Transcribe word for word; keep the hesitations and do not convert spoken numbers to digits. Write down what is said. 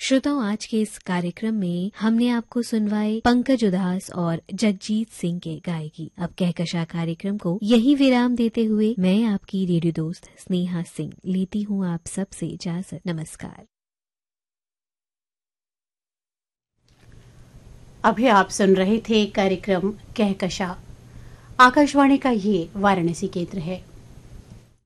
श्रोताओं, आज के इस कार्यक्रम में हमने आपको सुनवाए पंकज उदास और जगजीत सिंह के गायकी। अब कहकशा कार्यक्रम को यही विराम देते हुए मैं आपकी रेडियो दोस्त स्नेहा सिंह लेती हूँ आप सबसे इजाजत। नमस्कार। अभी आप सुन रहे थे कार्यक्रम कहकशा। आकाशवाणी का ये वाराणसी केंद्र है।